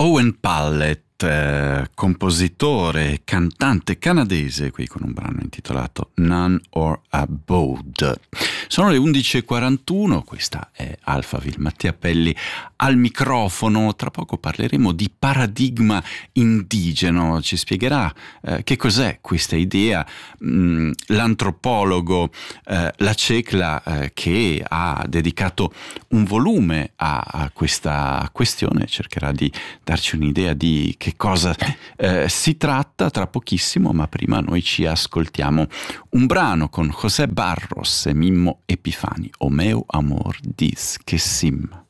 Owen Pallett, compositore e cantante canadese, qui con un brano intitolato None or Abode. Sono le 11.41, questa è Alphaville, Mattia Pelli al microfono. Tra poco parleremo di paradigma indigeno, ci spiegherà che cos'è questa idea l'antropologo Lacekla, che ha dedicato un volume a questa questione, cercherà di darci un'idea di che cosa si tratta tra pochissimo, ma prima noi ci ascoltiamo un brano con José Barros e Mimmo Epifani, O meu amor diz que sim.